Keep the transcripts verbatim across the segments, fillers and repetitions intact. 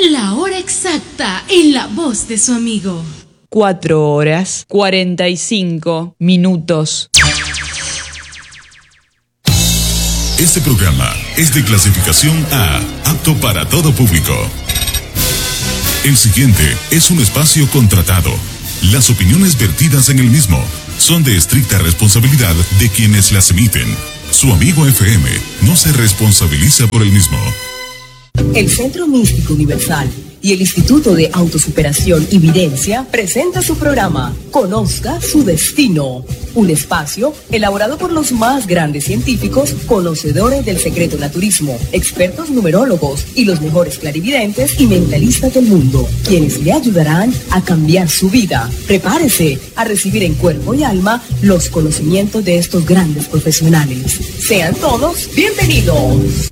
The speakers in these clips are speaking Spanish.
La hora exacta en la voz de su amigo. Cuatro horas, cuarenta y cinco minutos. Este programa es de clasificación A, apto para todo público. El siguiente es un espacio contratado. Las opiniones vertidas en el mismo son de estricta responsabilidad de quienes las emiten. Su amigo F M no se responsabiliza por el mismo. El Centro Místico Universal y el Instituto de Autosuperación y Videncia presenta su programa Conozca su Destino, un espacio elaborado por los más grandes científicos, conocedores del secreto naturismo, expertos numerólogos y los mejores clarividentes y mentalistas del mundo, quienes le ayudarán a cambiar su vida. Prepárese a recibir en cuerpo y alma los conocimientos de estos grandes profesionales. Sean todos bienvenidos.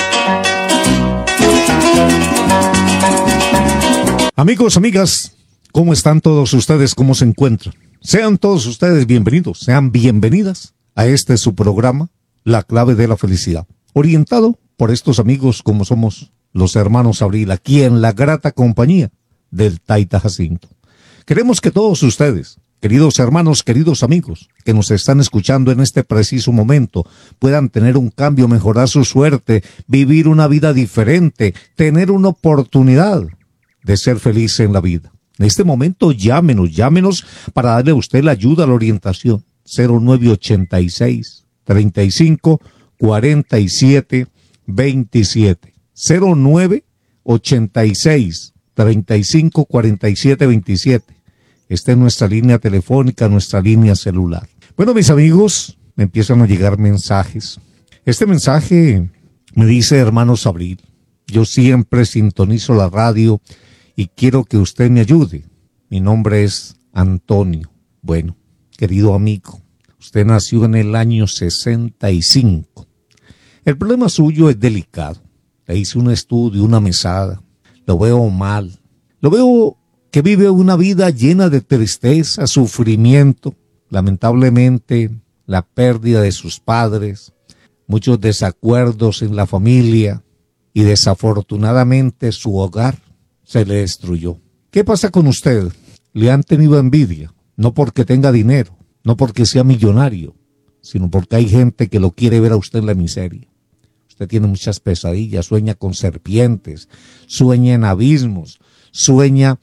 Amigos, amigas, ¿cómo están todos ustedes? ¿Cómo se encuentran? Sean todos ustedes bienvenidos, sean bienvenidas a este su programa, La Clave de la Felicidad, orientado por estos amigos como somos los hermanos Abril, aquí en la grata compañía del Taita Jacinto. Queremos que todos ustedes, queridos hermanos, queridos amigos, que nos están escuchando en este preciso momento, puedan tener un cambio, mejorar su suerte, vivir una vida diferente, tener una oportunidad de ser feliz en la vida. En este momento llámenos, llámenos para darle a usted la ayuda, la orientación. cero nueve ochenta y seis, treinta y cinco, cuarenta y siete, veintisiete. cero nueve ochenta y seis, treinta y cinco, cuarenta y siete, veintisiete. Esta es nuestra línea telefónica, nuestra línea celular. Bueno, mis amigos, me empiezan a llegar mensajes. Este mensaje me dice, hermanos Abril, yo siempre sintonizo la radio y quiero que usted me ayude. Mi nombre es Antonio. Bueno, querido amigo, usted nació en el año sesenta y cinco. El problema suyo es delicado. Le hice un estudio, una mesada. Lo veo mal. Lo veo que vive una vida llena de tristeza, sufrimiento. Lamentablemente, la pérdida de sus padres, muchos desacuerdos en la familia y desafortunadamente su hogar se le destruyó. ¿Qué pasa con usted? Le han tenido envidia, no porque tenga dinero, no porque sea millonario, sino porque hay gente que lo quiere ver a usted en la miseria. Usted tiene muchas pesadillas, sueña con serpientes, sueña en abismos, sueña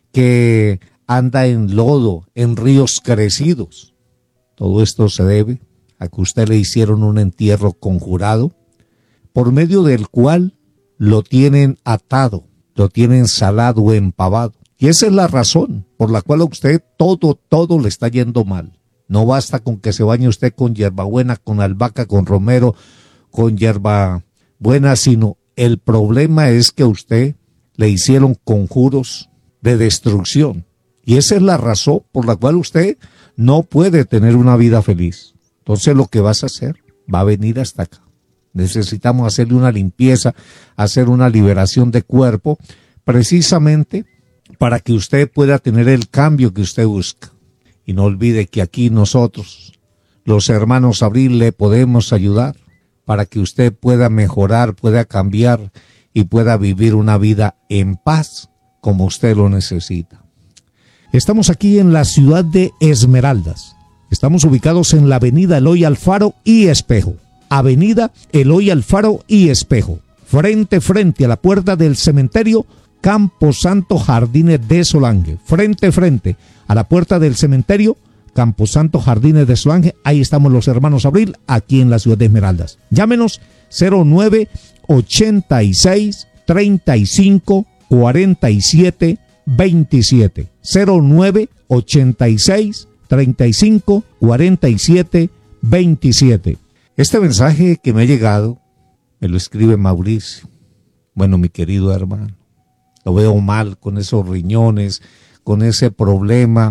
que anda en lodo, en ríos crecidos. Todo esto se debe a que usted le hicieron un entierro conjurado, por medio del cual lo tienen atado, lo tienen salado o empavado. Y esa es la razón por la cual a usted todo, todo le está yendo mal. No basta con que se bañe usted con hierbabuena, con albahaca, con romero, con hierbabuena, sino el problema es que a usted le hicieron conjuros de destrucción. Y esa es la razón por la cual usted no puede tener una vida feliz. Entonces lo que vas a hacer, va a venir hasta acá. Necesitamos hacerle una limpieza, hacer una liberación de cuerpo, precisamente para que usted pueda tener el cambio que usted busca. Y no olvide que aquí nosotros, los hermanos Abril, le podemos ayudar para que usted pueda mejorar, pueda cambiar y pueda vivir una vida en paz como usted lo necesita. Estamos aquí en la ciudad de Esmeraldas. Estamos ubicados en la avenida Eloy Alfaro y Espejo. Avenida Eloy Alfaro y Espejo, frente frente a la puerta del cementerio Camposanto Jardines de Solange, frente frente a la puerta del cementerio Camposanto Jardines de Solange. Ahí estamos los hermanos Abril, aquí en la ciudad de Esmeraldas. Llámenos cero nueve ochenta y seis, treinta y cinco, cuarenta y siete, veintisiete. cero nueve ochenta y seis, treinta y cinco, cuarenta y siete, veintisiete. Este mensaje que me ha llegado, me lo escribe Mauricio. Bueno, mi querido hermano, lo veo mal con esos riñones, con ese problema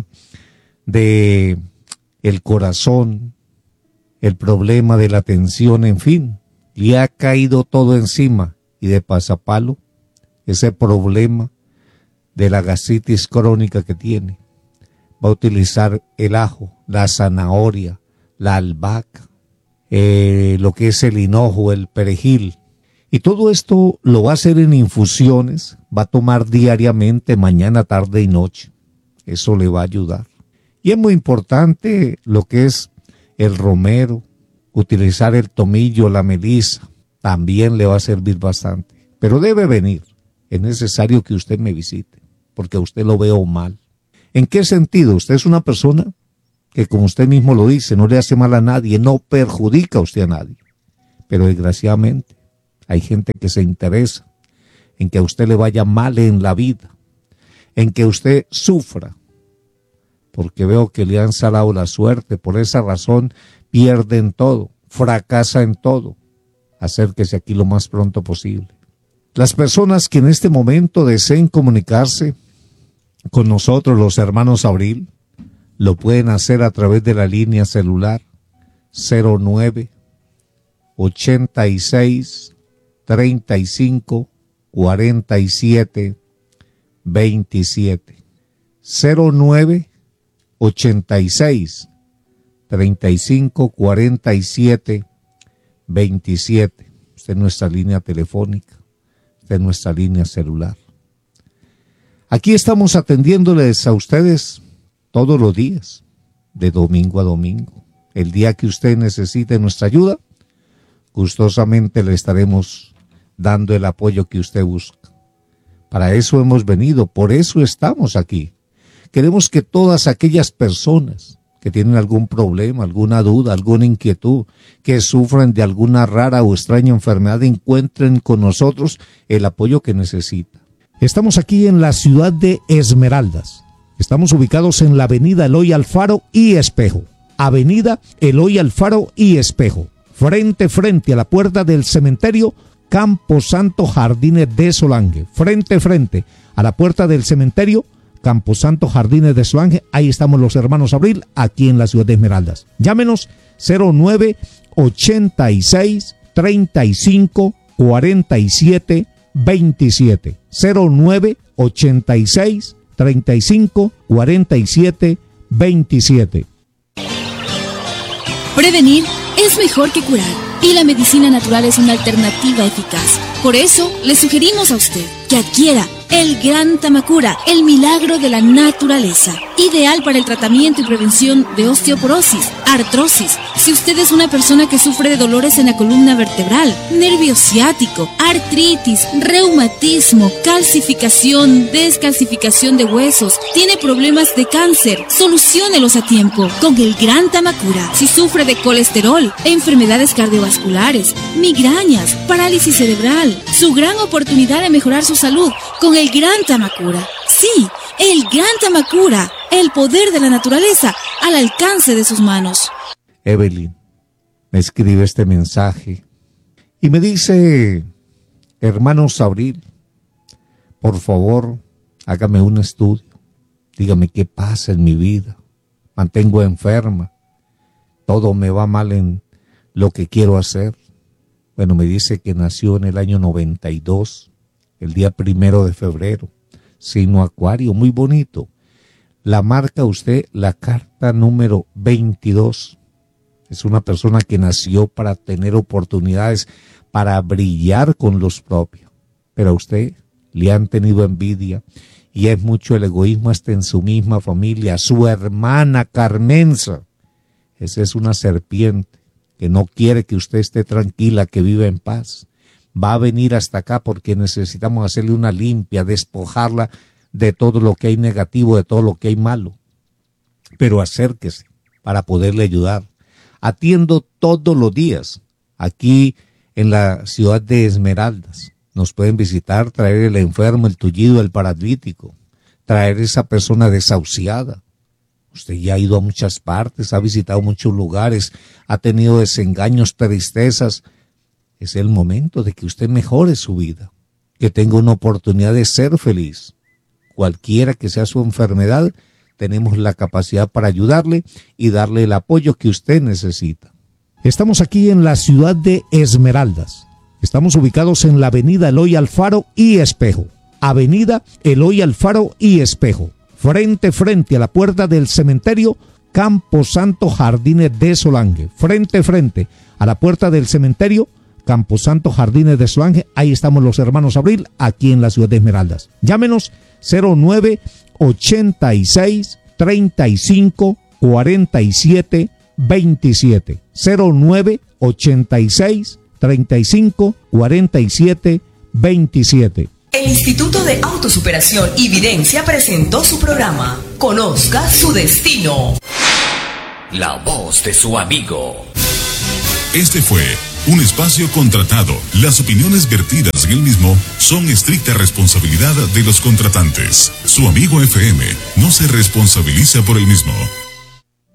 de el corazón, el problema de la tensión, en fin. Le ha caído todo encima y de pasapalo ese problema de la gastritis crónica que tiene. Va a utilizar el ajo, la zanahoria, la albahaca, Eh, lo que es el hinojo, el perejil, Y todo esto lo va a hacer en infusiones, va a tomar diariamente, mañana, tarde y noche. Eso le va a ayudar. Y es muy importante lo que es el romero, utilizar el tomillo, la melisa, también le va a servir bastante. Pero debe venir, es necesario que usted me visite, porque a usted lo veo mal. ¿En qué sentido? Usted es una persona que, como usted mismo lo dice, no le hace mal a nadie, no perjudica a usted a nadie. Pero desgraciadamente hay gente que se interesa en que a usted le vaya mal en la vida, en que usted sufra, porque veo que le han salado la suerte. Por esa razón pierden todo, fracasa en todo. Acérquese aquí lo más pronto posible. Las personas que en este momento deseen comunicarse con nosotros, los hermanos Abril, lo pueden hacer a través de la línea celular cero nueve ochenta y seis treinta y cinco cuarenta y siete veintisiete. cero nueve ochenta y seis treinta y cinco cuarenta y siete veintisiete. Esta es nuestra línea telefónica, esta es nuestra línea celular. Aquí estamos atendiéndoles a ustedes todos los días, de domingo a domingo. El día que usted necesite nuestra ayuda, gustosamente le estaremos dando el apoyo que usted busca. Para eso hemos venido, por eso estamos aquí. Queremos que todas aquellas personas que tienen algún problema, alguna duda, alguna inquietud, que sufren de alguna rara o extraña enfermedad, encuentren con nosotros el apoyo que necesitan. Estamos aquí en la ciudad de Esmeraldas. Estamos ubicados en la avenida Eloy Alfaro y Espejo. Avenida Eloy Alfaro y Espejo. Frente, frente a la puerta del cementerio Camposanto Jardines de Solange. Frente, frente a la puerta del cementerio Camposanto Jardines de Solange. Ahí estamos los hermanos Abril, aquí en la ciudad de Esmeraldas. Llámenos cero nueve ochenta y seis treinta y cinco cuarenta y siete veintisiete. cero nueve ochenta y seis treinta y cinco cuarenta y siete veintisiete. Prevenir es mejor que curar, y la medicina natural es una alternativa eficaz. Por eso, le sugerimos a usted que adquiera el Gran Tamacura, el milagro de la naturaleza, ideal para el tratamiento y prevención de osteoporosis, artrosis. Si usted es una persona que sufre de dolores en la columna vertebral, nervio ciático, artritis, reumatismo, calcificación, descalcificación de huesos, tiene problemas de cáncer, soluciónelos a tiempo con el Gran Tamacura. Si sufre de colesterol, enfermedades cardiovasculares, migrañas, parálisis cerebral, su gran oportunidad de mejorar su salud con el Gran Tamacura. Sí, el Gran Tamacura, el poder de la naturaleza al alcance de sus manos. Evelyn me escribe este mensaje y me dice: hermanos Abril, por favor, hágame un estudio. Dígame qué pasa en mi vida. Mantengo enferma. Todo me va mal en lo que quiero hacer. Bueno, me dice que nació en el año noventa y dos, el día primero de febrero, signo Acuario, muy bonito. La marca usted la carta número veintidós. Es una persona que nació para tener oportunidades, para brillar con los propios. Pero a usted le han tenido envidia y es mucho el egoísmo hasta en su misma familia. Su hermana Carmenza, esa es una serpiente que no quiere que usted esté tranquila, que viva en paz. Va a venir hasta acá porque necesitamos hacerle una limpia, despojarla de todo lo que hay negativo, de todo lo que hay malo. Pero acérquese para poderle ayudar. Atiendo todos los días aquí en la ciudad de Esmeraldas. Nos pueden visitar, traer el enfermo, el tullido, el paralítico, traer esa persona desahuciada. Usted ya ha ido a muchas partes, ha visitado muchos lugares, ha tenido desengaños, tristezas. Es el momento de que usted mejore su vida, que tenga una oportunidad de ser feliz. Cualquiera que sea su enfermedad, tenemos la capacidad para ayudarle y darle el apoyo que usted necesita. Estamos aquí en la ciudad de Esmeraldas. Estamos ubicados en la avenida Eloy Alfaro y Espejo. Avenida Eloy Alfaro y Espejo. Frente, frente a la puerta del cementerio Camposanto Jardines de Solange. Frente, frente a la puerta del cementerio Camposanto, Jardines de Solange. Ahí estamos los hermanos Abril, aquí en la ciudad de Esmeraldas. Llámenos cero nueve ochenta y seis, treinta y cinco, cuarenta y siete, veintisiete. cero nueve ochenta y seis, treinta y cinco, cuarenta y siete, veintisiete. El Instituto de Autosuperación y Videncia presentó su programa Conozca su Destino. La voz de su amigo. Este fue un espacio contratado. Las opiniones vertidas en el mismo son estricta responsabilidad de los contratantes. Su amigo F M no se responsabiliza por el mismo.